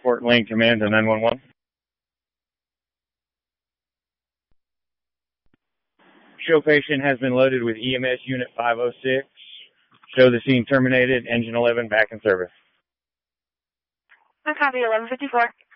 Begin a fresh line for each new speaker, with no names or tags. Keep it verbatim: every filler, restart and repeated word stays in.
Fort Lane Command to nine one one. Show patient has been loaded with E M S Unit five oh six. Show the scene terminated. Engine eleven back in service.
Copy eleven fifty-four.